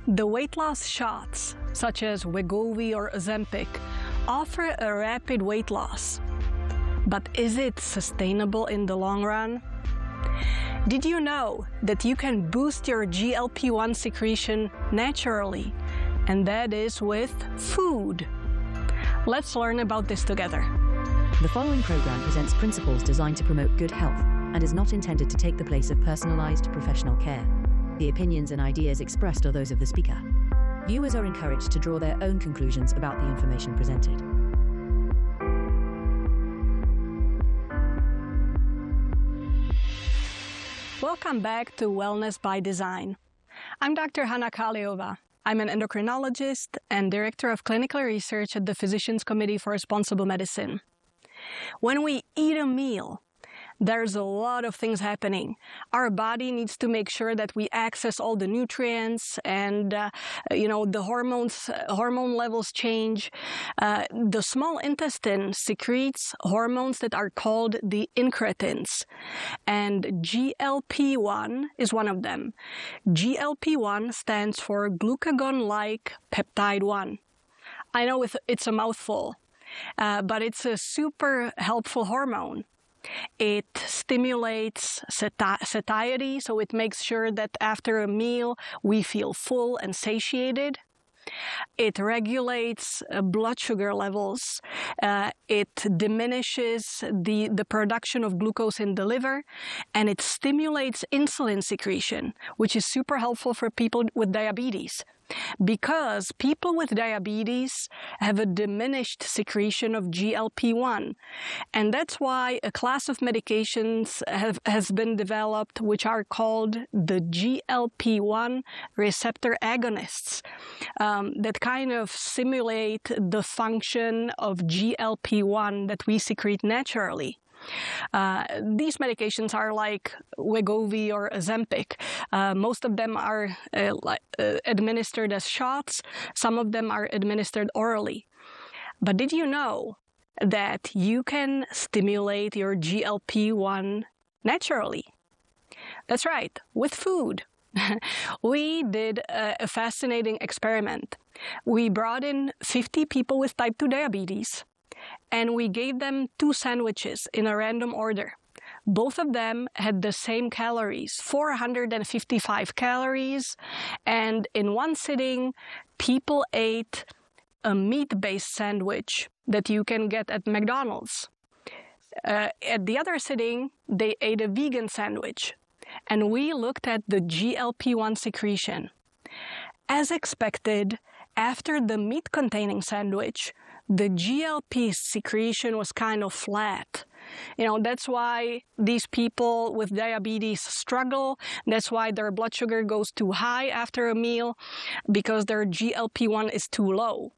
The weight loss shots, such as Wegovy or Ozempic, offer a rapid weight loss. But is it sustainable in the long run? Did you know that you can boost your GLP-1 secretion naturally, and that is with food? Let's learn about this together. The following program presents principles designed to promote good health and is not intended to take the place of personalized professional care. The opinions and ideas expressed are those of the speaker. Viewers are encouraged to draw their own conclusions about the information presented. Welcome back to Wellness by Design. I'm Dr. Hanna Kaliova. I'm an endocrinologist and director of clinical research at the Physicians Committee for Responsible Medicine. When we eat a meal, there's a lot of things happening. Our body needs to make sure that we access all the nutrients and, the hormone levels change. The small intestine secretes hormones that are called the incretins, and GLP-1 is one of them. GLP-1 stands for glucagon-like peptide 1. I know it's a mouthful, but it's a super helpful hormone. It stimulates satiety, so it makes sure that after a meal we feel full and satiated. It regulates blood sugar levels. It diminishes the production of glucose in the liver, and it stimulates insulin secretion, which is super helpful for people with diabetes. Because people with diabetes have a diminished secretion of GLP-1. And that's why a class of medications has been developed which are called the GLP-1 receptor agonists that kind of simulate the function of GLP-1 that we secrete naturally. These medications are like Wegovy or Ozempic. Most of them are administered as shots. Some of them are administered orally. But did you know that you can stimulate your GLP-1 naturally? That's right, with food. We did a fascinating experiment. We brought in 50 people with type 2 diabetes, and we gave them 2 sandwiches in a random order. Both of them had the same calories, 455 calories, and in one sitting, people ate a meat-based sandwich that you can get at McDonald's. At the other sitting, they ate a vegan sandwich, and we looked at the GLP-1 secretion. As expected, after the meat-containing sandwich, the GLP secretion was kind of flat. That's why these people with diabetes struggle. That's why their blood sugar goes too high after a meal, because their GLP-1 is too low.